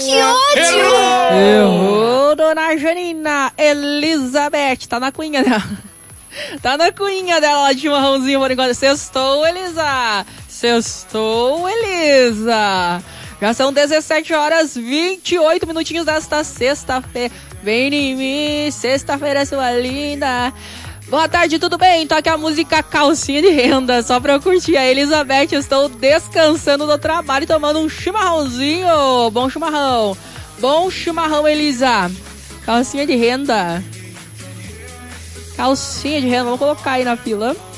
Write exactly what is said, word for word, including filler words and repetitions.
Que ódio! Errou! Errou, dona Janina. Elizabeth, tá na cunha dela. Tá na cunha dela lá de chimarrãozinho por enquanto. Sextou, Elisa. Sextou, Elisa. Já são dezessete horas e vinte e oito minutinhos desta sexta-feira. Vem em mim, sexta-feira sua linda. Boa tarde, tudo bem? Toque a música Calcinha de Renda, só pra eu curtir. A Elizabeth, estou descansando do trabalho e tomando um chimarrãozinho. Bom chimarrão. Bom chimarrão, Elisa. Calcinha de renda. Calcinha de renda, vamos colocar aí na fila.